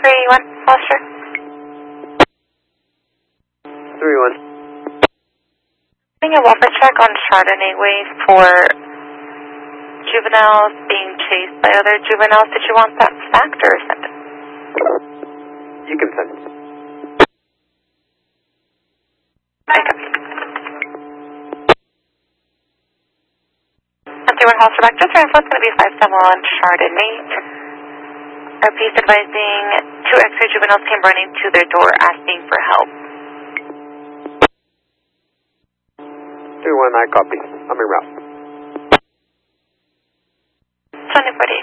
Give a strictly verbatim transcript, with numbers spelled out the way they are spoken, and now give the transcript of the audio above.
three one, Foster. three one. Doing a welfare check on Chardonnay Way for juveniles being chased by other juveniles. Did you want that fact or send it? You can send it. Okay. three one Holster back. Just for info, it's going to be five seven one Chardonnay. R P is advising two X-ray juveniles came running to their door asking for help. three one, I copy. I'm en route. twenty forty.